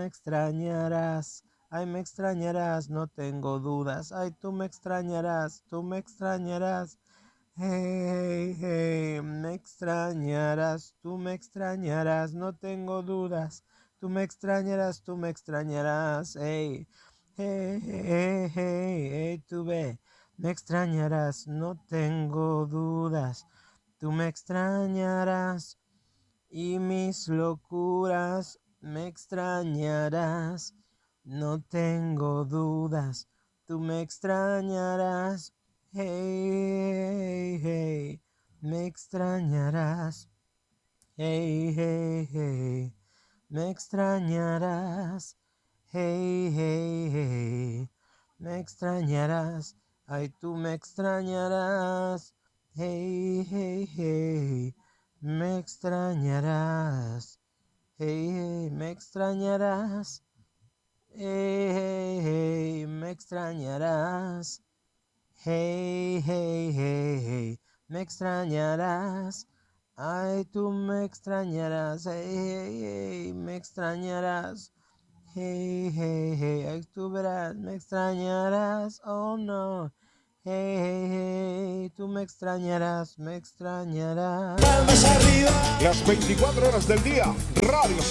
extrañarás. Ay, me extrañarás, no tengo dudas. Ay, tú me extrañarás, tú me extrañarás. Hey, hey, me extrañarás, tú me extrañarás, no tengo dudas. Tú me extrañarás, tú me extrañarás. Hey, hey, hey, hey, hey, tú ve, me extrañarás, no tengo dudas. Tú me extrañarás y mis locuras me extrañarás. No tengo dudas, tú me extrañarás. Hey, hey, me extrañarás. Hey, hey, hey, me extrañarás. Hey, hey, hey, me extrañarás. Ay, tú me extrañarás. Hey, hey, hey, me extrañarás. Hey, hey, me extrañarás. Hey, hey, hey, me extrañarás. Hey, hey, hey, hey, me extrañarás. Ay, tú me extrañarás. Hey, hey, hey, me extrañarás. Hey, hey, hey, ay, tú verás, me extrañarás. Oh, no. Hey, hey, hey, tú me extrañarás, me extrañarás. Palmas arriba. Las 24 horas del día, Radio